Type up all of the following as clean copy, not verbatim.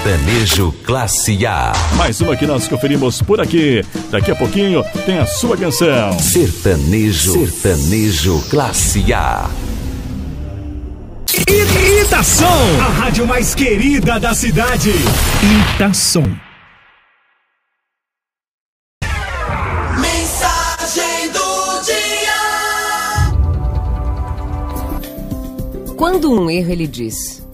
Sertanejo Classe A. Mais uma que nós conferimos por aqui. Daqui a pouquinho tem a sua canção. Sertanejo Classe A. Itação, a rádio mais querida da cidade. Itação. Mensagem do dia. Quando um erro ele diz,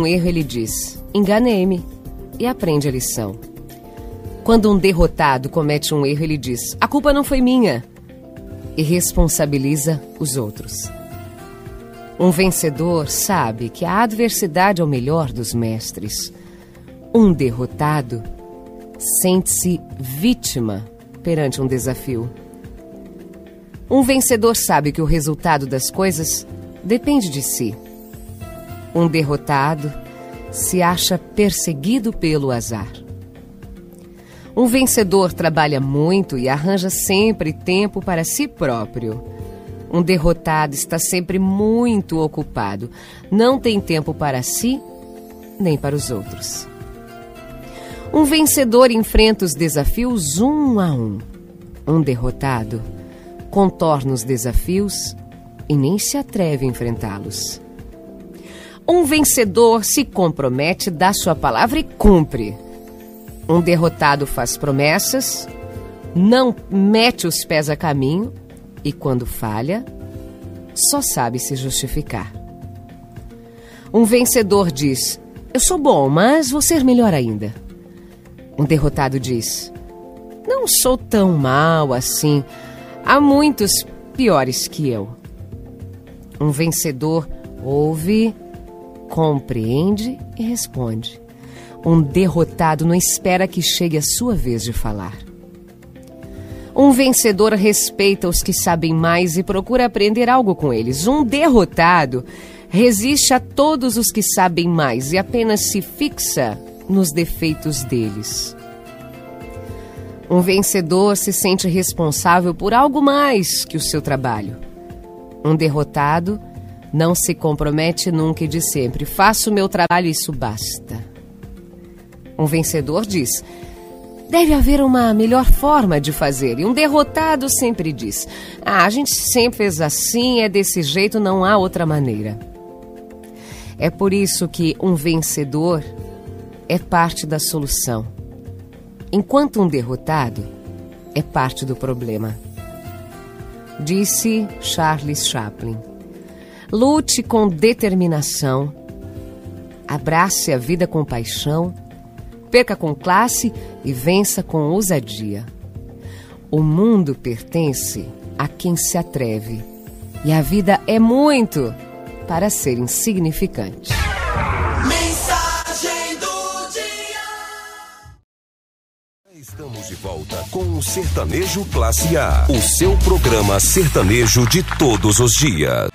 enganei-me e aprende a lição. Quando um derrotado comete um erro ele diz, a culpa não foi minha e responsabiliza os outros. Um vencedor sabe que a adversidade é o melhor dos mestres. Um derrotado sente-se vítima perante um desafio. Um vencedor sabe que o resultado das coisas depende de si. Um derrotado se acha perseguido pelo azar. Um vencedor trabalha muito e arranja sempre tempo para si próprio. Um derrotado está sempre muito ocupado. Não tem tempo para si, nem para os outros. Um vencedor enfrenta os desafios um a um. Um derrotado contorna os desafios e nem se atreve a enfrentá-los. Um vencedor se compromete, dá sua palavra e cumpre. Um derrotado faz promessas, não mete os pés a caminho e, quando falha, só sabe se justificar. Um vencedor diz, eu sou bom, mas vou ser melhor ainda. Um derrotado diz, não sou tão mal assim, há muitos piores que eu. Um vencedor ouve, compreende e responde. Um derrotado não espera que chegue a sua vez de falar. Um vencedor respeita os que sabem mais e procura aprender algo com eles. Um derrotado resiste a todos os que sabem mais e apenas se fixa nos defeitos deles. Um vencedor se sente responsável por algo mais que o seu trabalho. Um derrotado não se compromete nunca e diz sempre, faço o meu trabalho e isso basta. Um vencedor diz, deve haver uma melhor forma de fazer. E um derrotado sempre diz, a gente sempre fez assim, é desse jeito, não há outra maneira. É por isso que um vencedor é parte da solução, enquanto um derrotado é parte do problema. Disse Charles Chaplin. Lute com determinação, abrace a vida com paixão, perca com classe e vença com ousadia. O mundo pertence a quem se atreve e a vida é muito para ser insignificante. Mensagem do dia. Estamos de volta com o Sertanejo Classe A, o seu programa sertanejo de todos os dias.